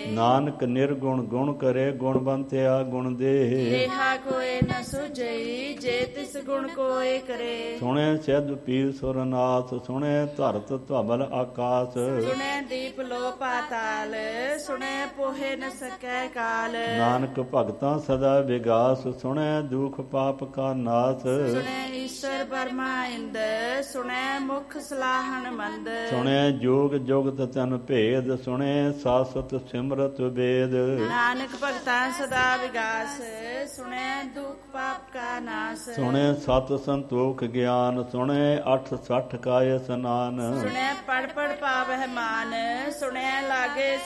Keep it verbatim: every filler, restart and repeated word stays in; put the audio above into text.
ਨਾਨਕ ਨਿਰਗੁਣ ਗੁਣ ਕਰੇ, ਗੁਣਵੰਤਿਆ ਗੁਣ ਦੇਹ। ਲੇਹਾ ਕੋਏ ਨ ਸੁਝਈ, ਜੇ ਤਿਸ ਗੁਣ ਕੋਏ ਕਰੇ। ਸੁਣੇ ਸਿੱਧ ਪੀਰ ਸੁਰਨਾਥ, ਸੁਣੇ ਧਰਤ ਧਵਲ ਆਕਾਸ। ਸੁਣੇ ਦੀਪ ਲੋ ਪਾਤਾਲ, ਸੁਣੇ ਪੋਹੇ ਨ ਸਕੈ ਕਾਲ। ਨਾਨਕ ਭਗਤਾਂ ਸਦਾ ਵਿਗਾਸ, ਸੁਣੇ ਦੁਖ ਪਾਪ ਕਾ ਨਾਸ। ਸੁਣੇ ਈਸ਼ਰ ਬਰਮਾ ਇੰਦ, ਸੁਣੇ ਮੁਖ ਸਲਾਹਣ ਮੰਦ। ਸੁਣੇ ਜੋਗ ਜੁਗਤ ਤਨ ਭੇਦ, ਸੁਣੇ ਸਾਸਤ ਸਿਮਰਤ ਵੇਦ। ਨਾਨਕ ਭਗਤਾਂ ਸਦਾ ਵਿਗਾਸ, ਸੁਣੇ ਦੁਖ ਪਾਪ ਕਾ ਨਾਸ। ਸੁਣੇ ਸਤ ਸੰਤੋਖ ਗਿਆਨ, ਸੁਣੇ ਅਠ ਸਠ ਕਾ ਇਸਨਾਨ। ਸੁਣੇ ਪੜ ਪੜ ਪਾਵਹਿ ਮਾਨ, ਸੁਣੇ ਲਾਗੇ